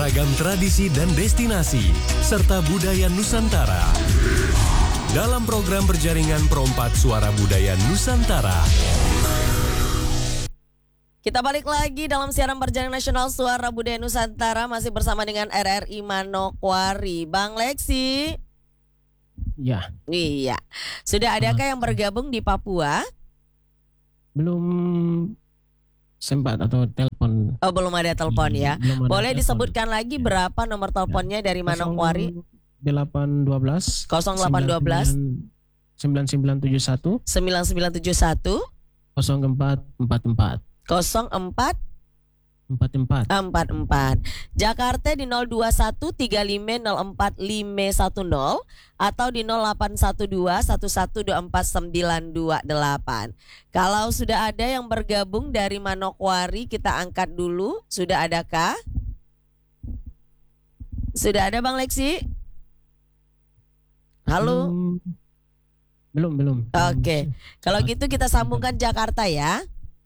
beragam tradisi dan destinasi, serta budaya Nusantara. Dalam program berjaringan Perompak Suara Budaya Nusantara. Kita balik lagi dalam siaran berjaringan nasional Suara Budaya Nusantara, masih bersama dengan RRI Manokwari. Bang Leksi. Ya. Iya. Sudah adakah yang bergabung di Papua? Belum sempat atau telepon. Oh, belum ada telepon ya. Boleh telepon. Disebutkan lagi berapa nomor teleponnya dari Manokwari? 0812 0812 9971 9971 0444 04 44. 44. Jakarta di 02135045510 atau di 081211249228. Kalau sudah ada yang bergabung dari Manokwari, kita angkat dulu. Sudah adakah? Sudah ada Bang Leksi? Halo? Belum. Oke. Kalau gitu kita sambungkan Jakarta ya.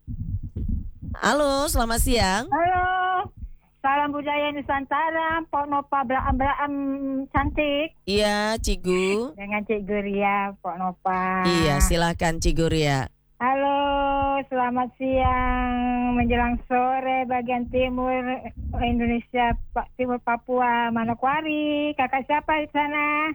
Halo, selamat siang. Halo, salam budaya Nusantara, Pok Nopa Blaam cantik. Iya, Cigu. Dengan Cik Guria, Pok Nopa. Iya, silakan Cik Guria. Halo, selamat siang menjelang sore bagian timur Indonesia, timur Papua, Manokwari. Kakak siapa di sana?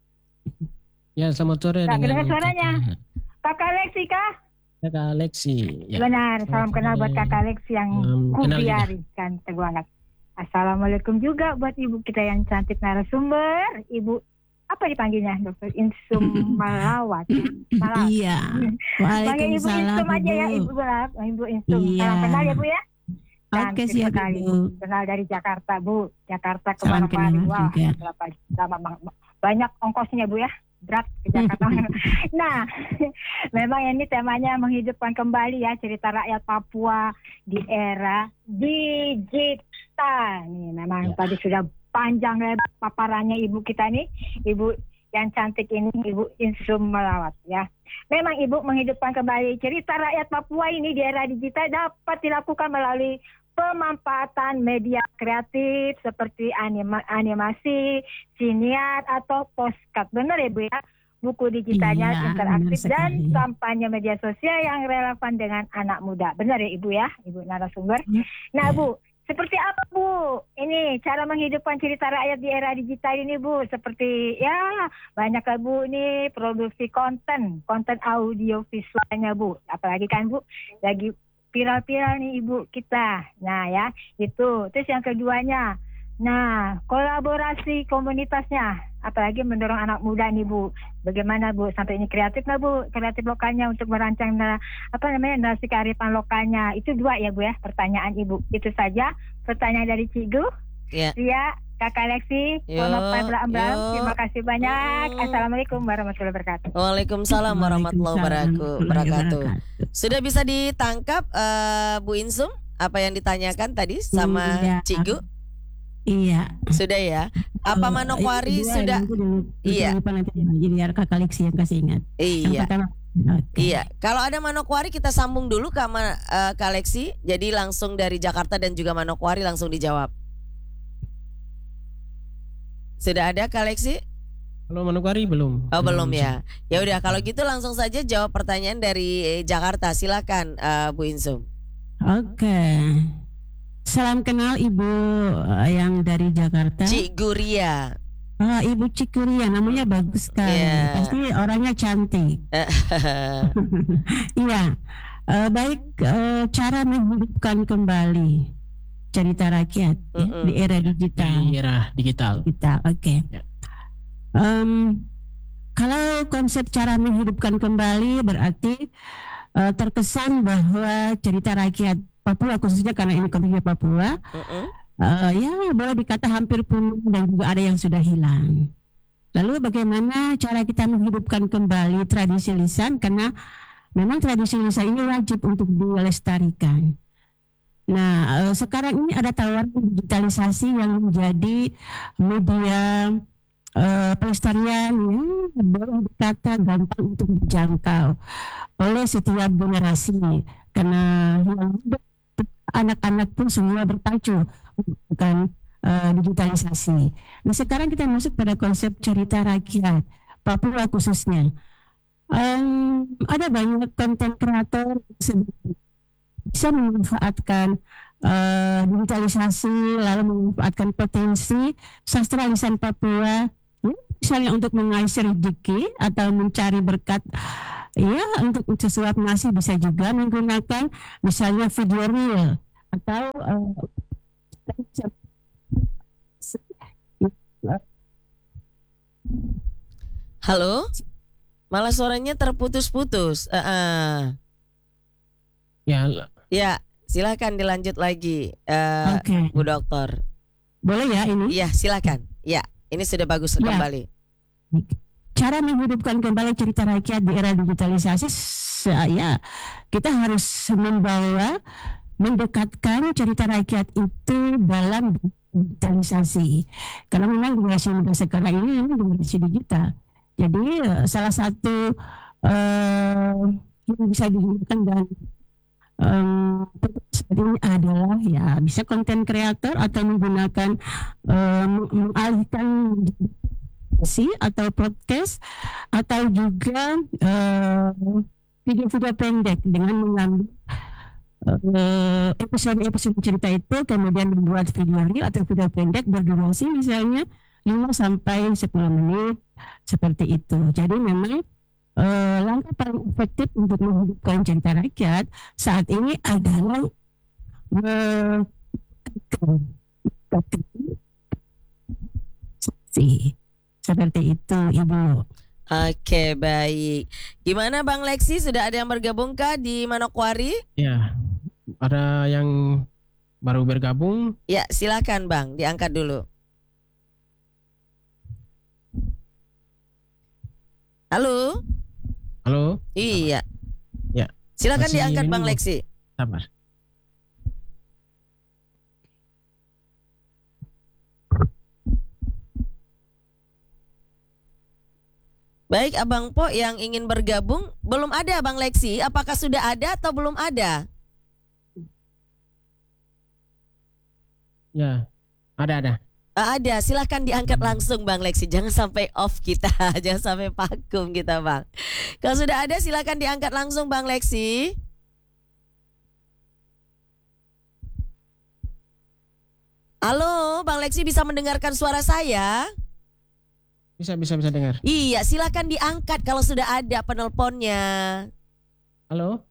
Ya, selamat sore. Tak dengar suaranya. Kakak Leksi kah? Kakak Leksi. Ya. Benar, salam kenal buat Kakak Leksi yang kubiarikan teguh hangat. Assalamualaikum juga buat ibu kita yang cantik narasumber, Ibu apa dipanggilnya, Dr. Insum Malawat. Iya. Panggil Ibu Insum aja ya, Ibu Insum. Iya. Salam kenal ya Bu ya. Oke, siap Bu. Kenal dari Jakarta Bu, Jakarta ke Salam Manokwari. kenal Wah, juga. banyak ongkosnya Bu ya. Berat ke Jakarta. Nah, memang ini temanya menghidupkan kembali ya cerita rakyat Papua di era digital. Nih, memang tadi sudah panjang lebar paparannya ibu kita nih, ibu yang cantik ini, Ibu Insum Malawat ya. Memang ibu menghidupkan kembali cerita rakyat Papua ini di era digital dapat dilakukan melalui pemanfaatan media kreatif seperti animasi, siniar atau postcard. Benar ya Bu ya? Buku digitalnya interaktif dan kampanye media sosial yang relevan dengan anak muda. Benar ya Ibu ya? Ibu narasumber. Nah Bu, seperti apa Bu? Ini cara menghidupkan cerita rakyat di era digital ini Bu. Seperti ya banyak lah Bu nih produksi konten audio visualnya Bu. Apalagi kan Bu lagi viral-viral nih ibu kita. Nah ya, itu. Terus yang keduanya, nah kolaborasi komunitasnya, apalagi mendorong anak muda nih Bu. Bagaimana Bu sampai ini kreatif nggak Bu? Kreatif lokalnya untuk merancang narasi kearifan lokalnya. Itu dua ya Bu ya pertanyaan Ibu. Itu saja pertanyaan dari Cigu. Ya. Iya. Kakak Leksi, terima kasih banyak. Assalamualaikum warahmatullahi wabarakatuh. Waalaikumsalam warahmatullahi wabarakatuh. Sudah bisa ditangkap Bu Insum apa yang ditanyakan tadi sama Cigu? Iya. Sudah ya. Apa Manokwari sudah? Iya. Jadi Kakak Leksi yang kasih ingat. Iya. Iya. Kalau ada Manokwari kita sambung dulu ke Kak Leksi. Jadi langsung dari Jakarta dan juga Manokwari langsung dijawab. Sudah ada Kak Leksi? Kalau Manokwari belum. Oh belum ya. Ya udah kalau gitu langsung saja jawab pertanyaan dari Jakarta. Silakan Bu Insum. Oke. Salam kenal Ibu yang dari Jakarta. Cik Guria. Ibu Cik Guria, namanya bagus sekali. Yeah. Pasti orangnya cantik. Iya. Baik, cara menghidupkan kembali cerita rakyat ya, di era digital. Di era digital. Oke. Ya. Kalau konsep cara menghidupkan kembali berarti terkesan bahwa cerita rakyat Papua, khususnya karena ini konteksnya Papua, ya boleh dikata hampir punah dan juga ada yang sudah hilang. Lalu bagaimana cara kita menghidupkan kembali tradisi lisan, karena memang tradisi lisan ini wajib untuk dilestarikan. Nah, sekarang ini ada tawaran digitalisasi yang menjadi media pelestarian ya, boleh dikata gampang untuk dijangkau oleh setiap generasi, karena anak-anak pun semua berpacu bukan digitalisasi. Nah sekarang kita masuk pada konsep cerita rakyat Papua khususnya. Ada banyak konten kreator bisa memanfaatkan digitalisasi lalu memanfaatkan potensi sastra lisan Papua, misalnya untuk mengais rezeki atau mencari berkat, ya untuk sesuap nasi, bisa juga menggunakan misalnya video reel atau halo, malah suaranya terputus-putus. Ya, silakan dilanjut lagi, Bu Dokter. Boleh ya ini? Iya, silakan. Ya, ini sudah bagus kembali. Cara menghidupkan kembali cerita rakyat di era digitalisasi, ya kita harus mendekatkan cerita rakyat itu dalam digitalisasi. Karena memang generasi muda sekarang ini generasi digital. Jadi salah satu yang bisa digunakan dan ini adalah ya bisa konten kreator atau menggunakan mengalihkan atau podcast atau juga video-video pendek dengan mengambil episode cerita itu kemudian membuat video reel atau video pendek berdurasi misalnya 5-10 menit seperti itu. Jadi memang langkah paling efektif untuk menghidupkan cerita rakyat saat ini adalah seperti itu, Ibu. Oke, baik. Gimana Bang Leksi, sudah ada yang bergabung kah di Manokwari? Ya, ada yang baru bergabung. Ya, silakan Bang, diangkat dulu. Halo. Halo. Iya. Ya. Silakan diangkat Bang Leksi. Sabar. Baik, Abang Po yang ingin bergabung, belum ada Bang Leksi. Apakah sudah ada atau belum ada? Ya, ada. Ada, silahkan diangkat langsung Bang Leksi. Jangan sampai off kita, jangan sampai vakum kita Bang. Kalau sudah ada silahkan diangkat langsung Bang Leksi. Halo, Bang Leksi bisa mendengarkan suara saya? Bisa dengar. Iya, silahkan diangkat kalau sudah ada penelponnya. Halo.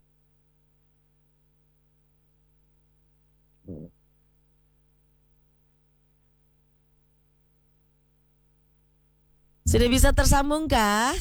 Sudah bisa tersambung kah?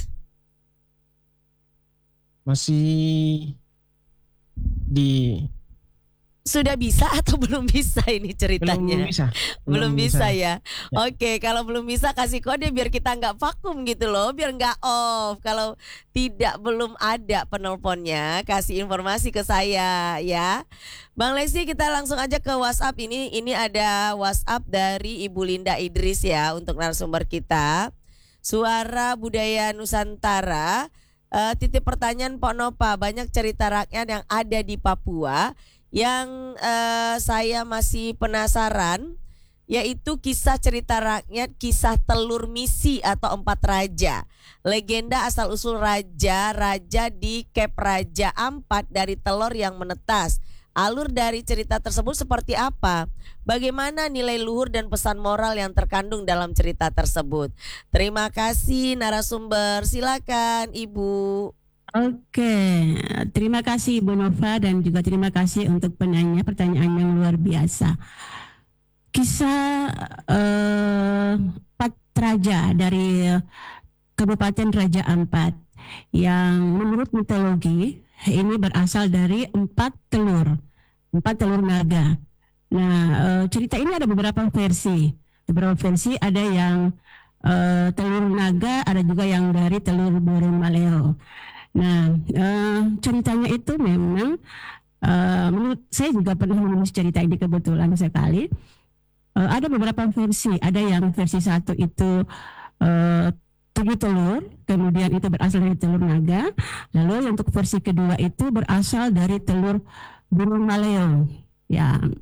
Masih di... Sudah bisa atau belum bisa ini ceritanya? Belum bisa ya. Oke, kalau belum bisa kasih kode biar kita nggak vakum gitu loh, biar nggak off. Kalau belum ada penelponnya, kasih informasi ke saya ya. Bang Leksi, kita langsung aja ke WhatsApp ini. Ini ada WhatsApp dari Ibu Linda Idris ya untuk narasumber kita. Suara Budaya Nusantara. Titip pertanyaan Pak Nopa, banyak cerita rakyat yang ada di Papua yang saya masih penasaran, yaitu kisah cerita rakyat, kisah telur misi atau 4 raja. Legenda asal-usul raja di Kep Raja Ampat dari telur yang menetas. Alur dari cerita tersebut seperti apa? Bagaimana nilai luhur dan pesan moral yang terkandung dalam cerita tersebut? Terima kasih narasumber, silakan Ibu. Oke, terima kasih Ibu Nova dan juga terima kasih untuk pertanyaan yang luar biasa. Kisah 4 raja dari Kabupaten Raja Ampat yang menurut mitologi ini berasal dari 4 telur naga. Nah, cerita ini ada beberapa versi. Ada yang telur naga, ada juga yang dari telur burung maleo. Nah, ceritanya itu memang menurut saya juga pernah menulis cerita ini kebetulan sekali. Ada beberapa versi. Ada yang versi 1 itu 7 telur, kemudian itu berasal dari telur naga. Lalu untuk versi kedua itu berasal dari telur burung maleo. Ya,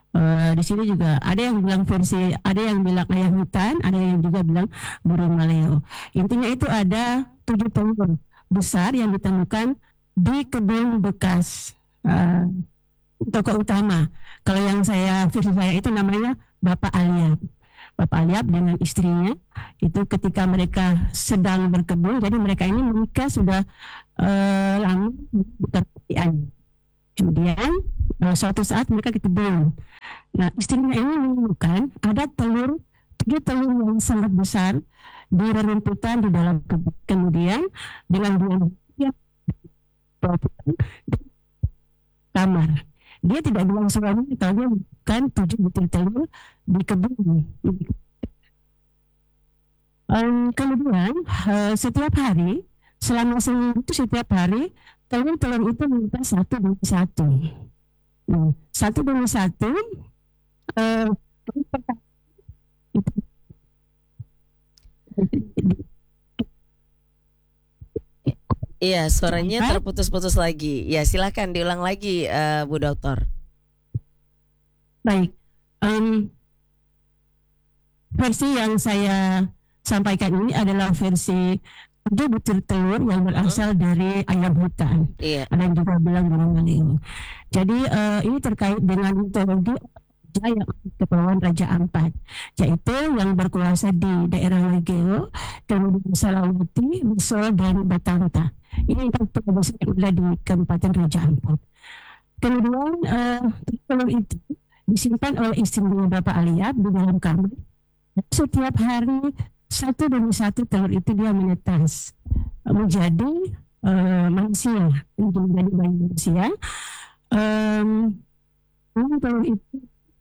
Di sini juga ada yang bilang versi, ada yang bilang ayam hutan, ada yang juga bilang burung maleo. Intinya itu ada 7 telur besar yang ditemukan di kebun bekas tokoh utama. Kalau yang versi saya itu namanya Bapak Aliap. Bapak Aliap dengan istrinya itu ketika mereka sedang berkebun, jadi mereka ini menikah sudah lama berkeluarga. Kemudian suatu saat mereka ke kebun. Nah, istrinya ini menemukan ada 7 telur yang sangat besar di rerumputan di dalam kebun. Kemudian dengan dia kamar. Dia tidak bilang suaminya kalau dia bukan 7 butir telur di kebun. Kemudian setiap hari selama seminggu itu setiap hari telur-telur itu minta 1 demi 1. Nah, 1 demi 1 Iya, suaranya terputus-putus lagi. Ya, silakan diulang lagi, Bu Dokter. Baik, versi yang saya sampaikan ini adalah versi 7 butir telur yang berasal dari ayam hutan. Iya. Ada yang juga bilang burung maleo. Jadi ini terkait dengan mitologi yang kepulauan Raja Ampat, yaitu yang berkuasa di daerah Legeo, kemudian Salawati, Misol, dan Batanta. Ini yang ada di Kabupaten Raja Ampat. Kemudian telur itu disimpan oleh istrinya Bapak Aliap di dalam kamar. Setiap hari 1 demi 1 telur itu dia menetas menjadi manusia, menjadi bayi manusia. Telur itu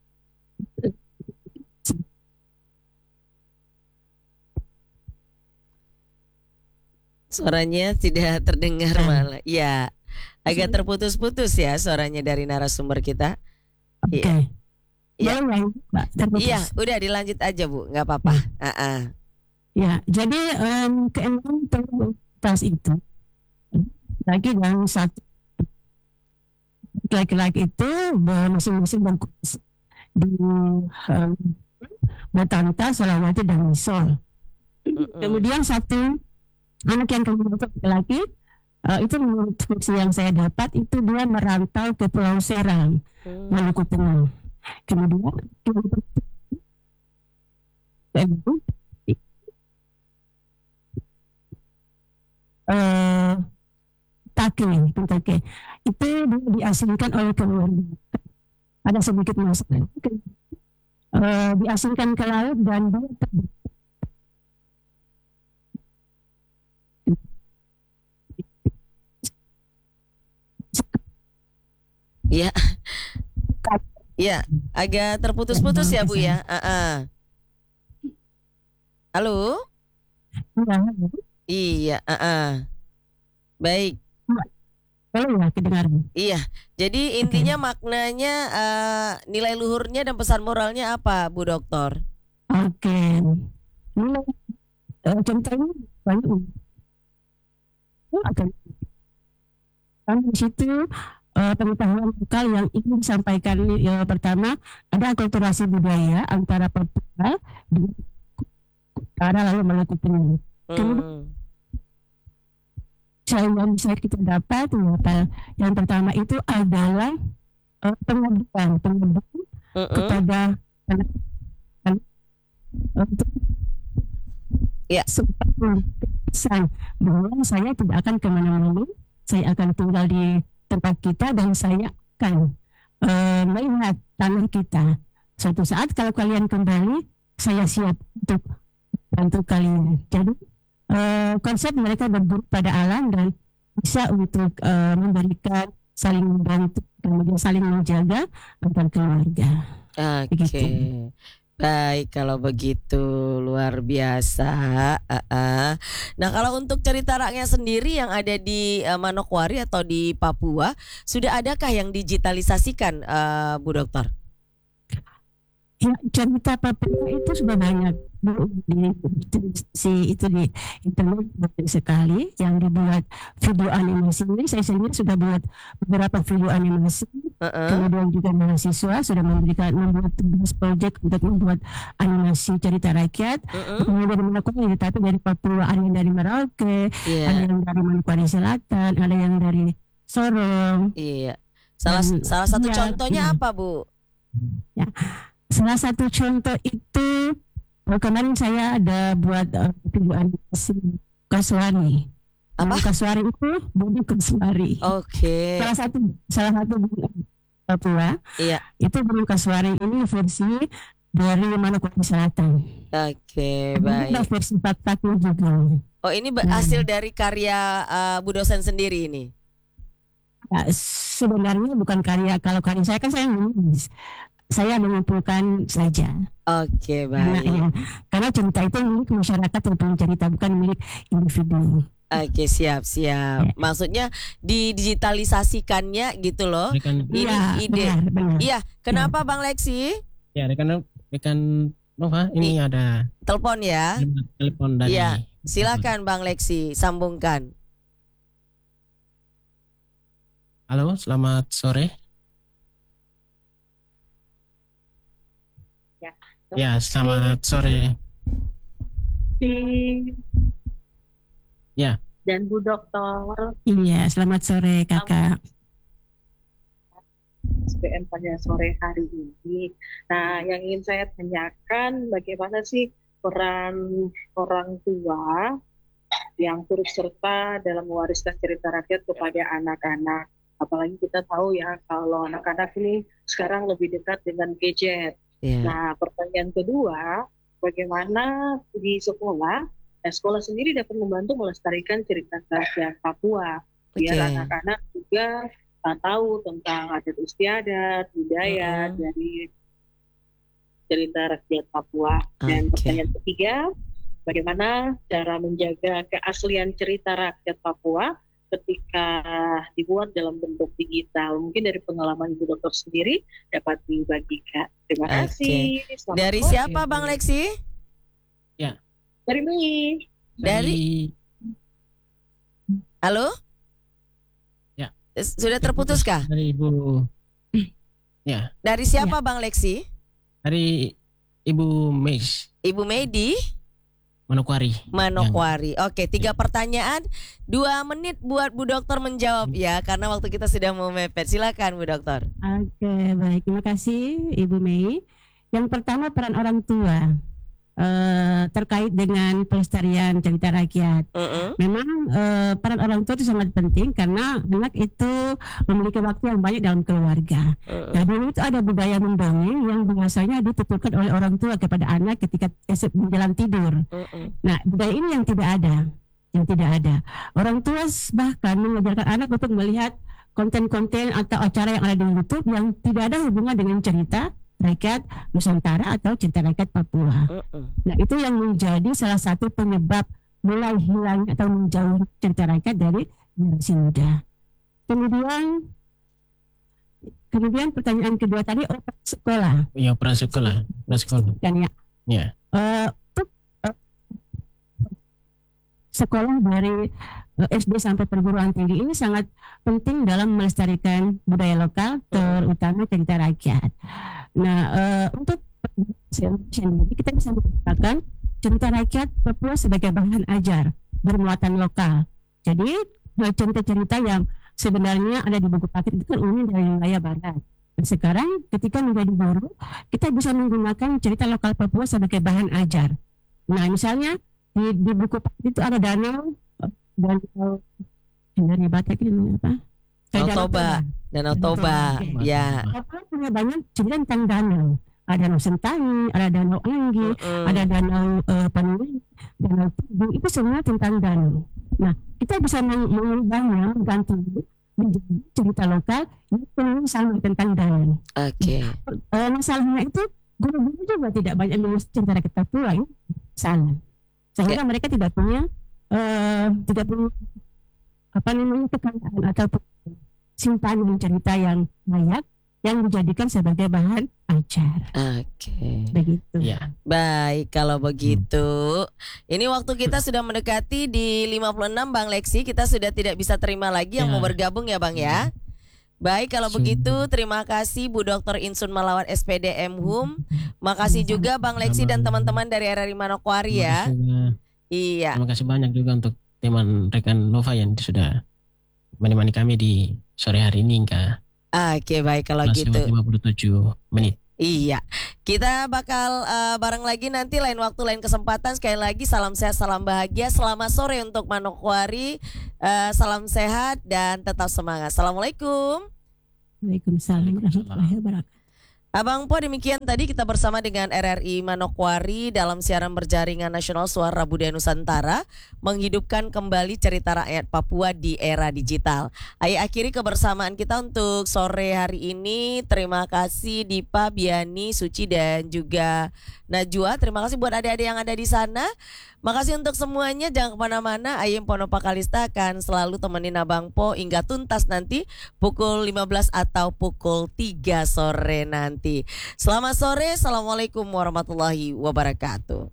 suaranya tidak terdengar malah. Ya, agak terputus-putus ya suaranya dari narasumber kita. Oke. Iya. Iya, udah dilanjut aja Bu, nggak apa-apa. Ya, jadi keenam telur itu lagi yang 1 laki-laki itu masing-masing berkuasa di Batanta, Salawati, dan Misol. Kemudian 1 anak yang kedua laki-laki itu menurut versi yang saya dapat itu dia merantau ke Pulau Serang, Maluku Tengah. Kemudian Take itu diasingkan oleh keluarga. Ada sedikit masalah. Diasingkan ke laut dan ya, ya, agak terputus-putus ya Bu ya. Halo? Iya, baik. Iya, jadi intinya maknanya nilai luhurnya dan pesan moralnya apa, Bu Dokter? Oke. Contohnya banyak. Di situ pengetahuan lokal yang ingin disampaikan pertama ada akulturasi budaya antara Papua di utara lalu Maluku Tengah. Yang bisa kita dapat yang pertama itu adalah pengabdian kepada anak untuk pesan bahwa saya tidak akan kemana-mana, saya akan tinggal di tempat kita dan saya akan melihat tanah kita. Suatu saat kalau kalian kembali, saya siap untuk bantu kalian. Jadi konsep mereka berburu pada alam dan bisa untuk memberikan saling membantu, kemudian saling menjaga antar keluarga. Oke. Baik, kalau begitu luar biasa. Nah, kalau untuk cerita rakyat sendiri yang ada di Manokwari atau di Papua, sudah adakah yang digitalisasikan, Bu Dokter? Ya, cerita Papua itu sudah banyak di internet banyak sekali yang dibuat video animasi. Ini saya sendiri sudah buat beberapa video animasi kemudian juga mahasiswa sudah membuat tugas proyek untuk membuat animasi cerita rakyat. Kemudian melakukan tapi dari Papua, ada yang dari Merauke, ada yang dari Manokwari Selatan, ada yang dari Sorong. Iya. Salah satu contohnya apa, Bu? Ya. Salah satu contoh itu kemarin saya ada buat video animasi Kasuari. Apa? Kasuari itu Budi Kasuari. Oke. Salah satu Papua. Iya. Itu Budi Kasuari ini versi dari Manokwari Selatan. Oke, baik. Ada versi fakta juga. Oh, ini hasil dari karya Bu dosen sendiri ini. Ya, sebenarnya bukan karya. Kalau karya saya kan saya menulis. Saya mengumpulkan saja. Oke, baik. Karena cerita itu milik masyarakat yang punya cerita, bukan milik individu. Oke, siap. Maksudnya didigitalisasikannya gitu loh. Ini ide. Benar. Iya, kenapa Bang Lexi? Ya, rekan Nova, ini ada telepon ya. Telepon dari. Iya, silakan Bang Lexi, sambungkan. Halo, selamat sore. Ya, selamat sore. Ya. Dan Bu Dokter. Iya, selamat sore Kakak. SBM pada sore hari ini. Nah, yang ingin saya tanyakan, bagaimana sih peran orang tua yang turut serta dalam mewariskan cerita rakyat kepada anak-anak. Apalagi kita tahu ya, kalau anak-anak ini sekarang lebih dekat dengan gadget. Nah, pertanyaan kedua, bagaimana di sekolah sendiri dapat membantu melestarikan cerita rakyat Papua, biar anak-anak juga tahu tentang adat istiadat, budaya dari cerita rakyat Papua. Dan pertanyaan ketiga, bagaimana cara menjaga keaslian cerita rakyat Papua ketika dibuat dalam bentuk digital. Mungkin dari pengalaman Ibu Dokter sendiri dapat dibagikan. Terima kasih. Dari siapa Bang Lexi? Ya. Dari Mei. Dari Halo? Ya. Sudah terputus kah? Dari Ibu. Ya. Dari siapa Bang Lexi? Dari Ibu Mei. Ibu Mei di Manokwari. Oke, 3 pertanyaan, 2 menit buat Bu Dokter menjawab ya, karena waktu kita sudah mau mepet. Silakan Bu Dokter. Oke, baik. Terima kasih Ibu Mei. Yang pertama, peran orang tua terkait dengan pelestarian cerita rakyat. Memang peran orang tua itu sangat penting karena anak itu memiliki waktu yang banyak dalam keluarga. Nah, dulu itu ada budaya mendongeng yang biasanya dituturkan oleh orang tua kepada anak ketika menjelang tidur. Nah, budaya ini yang tidak ada. Orang tua bahkan mengajarkan anak untuk melihat konten-konten atau acara yang ada di YouTube yang tidak ada hubungan dengan cerita rakyat Nusantara atau cerita rakyat Papua. Nah, itu yang menjadi salah satu penyebab mulai hilang atau menjauh cerita rakyat dari generasi muda. Kemudian pertanyaan kedua tadi, sekolah. Iya, prasekolah. Kan ya. Ya. Sekolah dari SD sampai perguruan tinggi ini sangat penting dalam melestarikan budaya lokal, terutama cerita rakyat. Nah, untuk sendiri kita bisa menggunakan cerita rakyat Papua sebagai bahan ajar bermuatan lokal. Jadi cerita-cerita yang sebenarnya ada di buku paket itu kan umumnya dari wilayah barat. Dan sekarang ketika menjadi guru, kita bisa menggunakan cerita lokal Papua sebagai bahan ajar. Nah, misalnya di buku paket itu ada danau dari Batak ini apa? Danau Toba. Ya. Papua punya banyak cerita tentang danau. Ada Danau Sentani, ada Danau Anggi, ada Danau Panuli, Danau Tugu, itu semua tentang danau. Nah, kita bisa mengubahnya, mengganti menjadi cerita lokal yang sama tentang danau. Masalahnya itu guru-guru juga tidak banyak menulis cerita rakyat Papua, salah. Sehingga mereka tidak punya kekayaan atau simpanan cerita yang layak yang dijadikan sebagai bahan ajar. Begitu. Ya. Baik, kalau begitu. Ini waktu kita sudah mendekati di 56 Bang Lexi. Kita sudah tidak bisa terima lagi yang mau bergabung ya Bang ya. Baik, kalau begitu terima kasih Bu Dr. Insun Malawat SPD MHUM. Makasih juga Bang Leksi dan teman-teman dari RRI Manokwari ya. Iya. Terima kasih banyak juga untuk teman rekan Nova yang sudah menemani kami di sore hari ini, Kak. Oke, baik kalau gitu. 57 menit. Iya, kita bakal bareng lagi nanti lain waktu, lain kesempatan. Sekali lagi salam sehat, salam bahagia. Selamat sore untuk Manokwari. Salam sehat dan tetap semangat. Assalamualaikum. Waalaikumsalam warahmatullahi wabarakatuh. Abang Po, demikian tadi kita bersama dengan RRI Manokwari dalam siaran berjaringan nasional Suara Budaya Nusantara, menghidupkan kembali cerita rakyat Papua di era digital. Ayo akhiri kebersamaan kita untuk sore hari ini. Terima kasih Dipa, Biani, Suci dan juga Najwa. Terima kasih buat adik-adik yang ada di sana. Makasih untuk semuanya, jangan kemana-mana. Ayem Ponopa Kalista akan selalu temenin Abang Po hingga tuntas nanti pukul 15 atau pukul 3 sore nanti. Selamat sore, Assalamualaikum warahmatullahi wabarakatuh.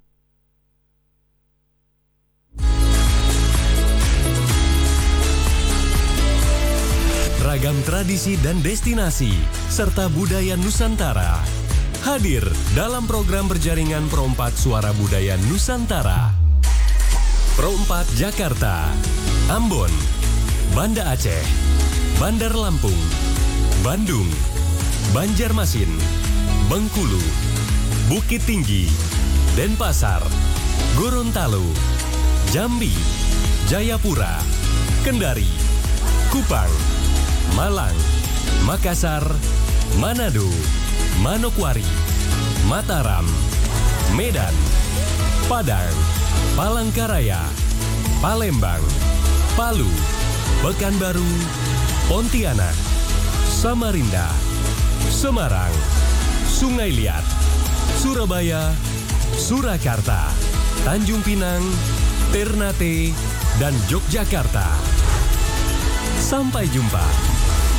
Ragam tradisi dan destinasi serta budaya Nusantara hadir dalam program berjaringan Pro 4 Suara Budaya Nusantara. Pro 4 Jakarta, Ambon, Banda Aceh, Bandar Lampung, Bandung, Banjarmasin, Bengkulu, Bukit Tinggi, Denpasar, Gorontalo, Jambi, Jayapura, Kendari, Kupang, Malang, Makassar, Manado, Manokwari, Mataram, Medan, Padang, Palangkaraya, Palembang, Palu, Pekanbaru, Pontianak, Samarinda, Semarang, Sungai Liat, Surabaya, Surakarta, Tanjung Pinang, Ternate, dan Yogyakarta. Sampai jumpa.